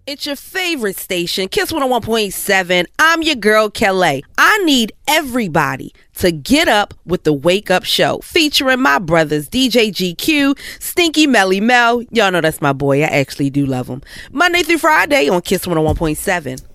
It's your favorite station, Kiss 101.7. I'm your girl, Kelly. I need everybody to get up with the Wake Up Show, featuring my brothers, DJ GQ, Stinky Melly Mel. Y'all know that's my boy. I actually do love him. Monday through Friday on Kiss 101.7.